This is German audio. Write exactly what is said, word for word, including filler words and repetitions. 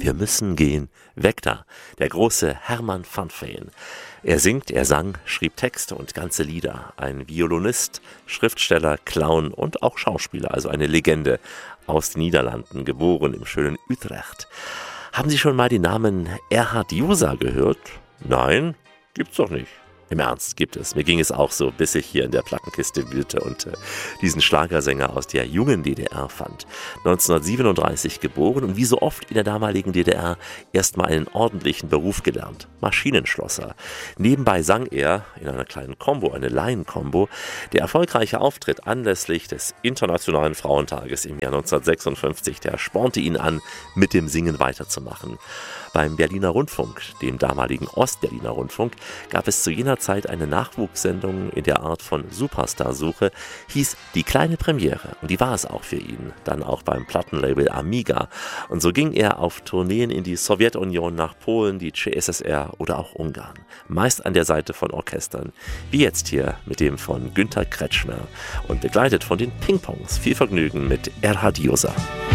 Wir müssen gehen, weg da, der große Hermann van Veen. Er singt, er sang, schrieb Texte und ganze Lieder. Ein Violinist, Schriftsteller, Clown und auch Schauspieler, also eine Legende aus den Niederlanden, geboren im schönen Utrecht. Haben Sie schon mal den Namen Erhard Josa gehört? Nein, gibt's doch nicht. Im Ernst, gibt es. Mir ging es auch so, bis ich hier in der Plattenkiste wühlte und äh, diesen Schlagersänger aus der jungen D D R fand. neunzehnhundertsiebenunddreißig geboren und wie so oft in der damaligen D D R erstmal einen ordentlichen Beruf gelernt. Maschinenschlosser. Nebenbei sang er in einer kleinen Combo, eine Laien-Combo. Der erfolgreiche Auftritt anlässlich des Internationalen Frauentages im Jahr neunzehnhundertsechsundfünfzig, der spornte ihn an, mit dem Singen weiterzumachen. Beim Berliner Rundfunk, dem damaligen Ostberliner Rundfunk, gab es zu jener Zeit eine Nachwuchssendung in der Art von Superstar-Suche, hieß Die kleine Premiere. Und die war es auch für ihn. Dann auch beim Plattenlabel Amiga. Und so ging er auf Tourneen in die Sowjetunion, nach Polen, die C S S R oder auch Ungarn. Meist an der Seite von Orchestern. Wie jetzt hier mit dem von Günter Kretschmer. Und begleitet von den Ping-Pongs. Viel Vergnügen mit Erhard Josa.